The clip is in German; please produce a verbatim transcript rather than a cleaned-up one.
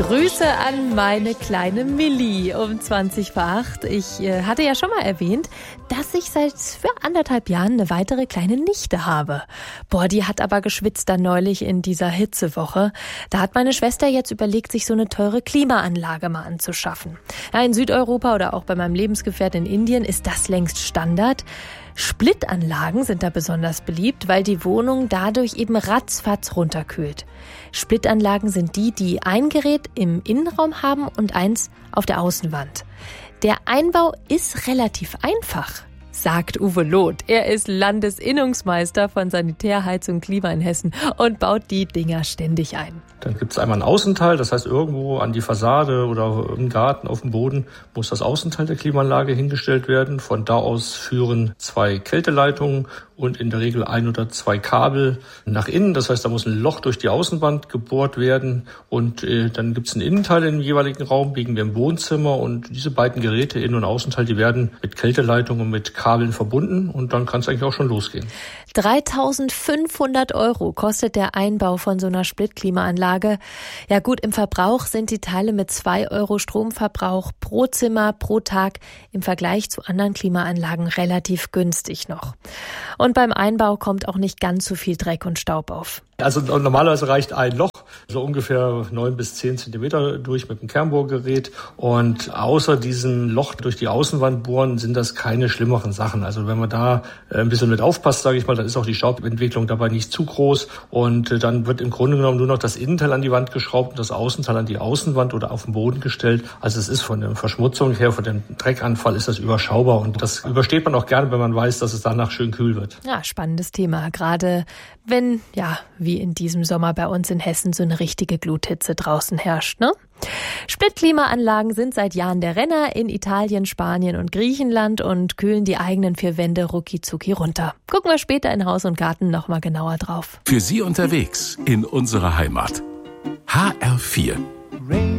Grüße an meine kleine Milli um zwanzig vor acht. Ich äh, hatte ja schon mal erwähnt, dass ich seit für anderthalb Jahren eine weitere kleine Nichte habe. Boah, die hat aber geschwitzt dann neulich in dieser Hitzewoche. Da hat meine Schwester jetzt überlegt, sich so eine teure Klimaanlage mal anzuschaffen. Ja, in Südeuropa oder auch bei meinem Lebensgefährt in Indien ist das längst Standard. Splitanlagen sind da besonders beliebt, weil die Wohnung dadurch eben ratzfatz runterkühlt. Splitanlagen sind die, die ein Gerät im Innenraum haben und eins auf der Außenwand. Der Einbau ist relativ einfach, sagt Uwe Loth. Er ist Landesinnungsmeister von Sanitär, Heizung, Klima in Hessen und baut die Dinger ständig ein. Dann gibt es einmal einen Außenteil, das heißt irgendwo an die Fassade oder im Garten auf dem Boden muss das Außenteil der Klimaanlage hingestellt werden. Von da aus führen zwei Kälteleitungen und in der Regel ein oder zwei Kabel nach innen. Das heißt, da muss ein Loch durch die Außenwand gebohrt werden und äh, dann gibt es einen Innenteil im jeweiligen Raum, liegen wir im Wohnzimmer und diese beiden Geräte, Innen- und Außenteil, die werden mit Kälteleitungen und mit Kabeln verbunden und dann kann es eigentlich auch schon losgehen. dreitausendfünfhundert Euro kostet der Einbau von so einer Splitklimaanlage. Ja gut, im Verbrauch sind die Teile mit zwei Euro Stromverbrauch pro Zimmer pro Tag im Vergleich zu anderen Klimaanlagen relativ günstig noch. Und beim Einbau kommt auch nicht ganz so viel Dreck und Staub auf. Also normalerweise reicht ein Loch, so ungefähr neun bis zehn Zentimeter durch mit dem Kernbohrgerät. Und außer diesem Loch durch die Außenwand bohren, sind das keine schlimmeren Sachen. Also wenn man da ein bisschen mit aufpasst, sage ich mal, dann ist auch die Staubentwicklung dabei nicht zu groß. Und dann wird im Grunde genommen nur noch das Innenteil an die Wand geschraubt und das Außenteil an die Außenwand oder auf den Boden gestellt. Also es ist von der Verschmutzung her, von dem Dreckanfall ist das überschaubar. Und das übersteht man auch gerne, wenn man weiß, dass es danach schön kühl wird. Ja, spannendes Thema. Gerade wenn, ja, wie in diesem Sommer bei uns in Hessen so eine richtige Gluthitze draußen herrscht, ne? Splitklimaanlagen sind seit Jahren der Renner in Italien, Spanien und Griechenland und kühlen die eigenen vier Wände rucki-zucki runter. Gucken wir später in Haus und Garten noch mal genauer drauf. Für Sie unterwegs in unserer Heimat. H R vier